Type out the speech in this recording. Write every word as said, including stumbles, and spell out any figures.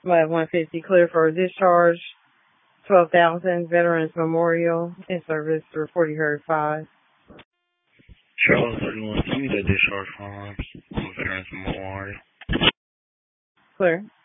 Lab one fifty, clear for discharge. twelve thousand, Veterans Memorial, in service through forty Herd five. Charlotte thirty-one, give me that discharge forms on Veterans Memorial. Clear.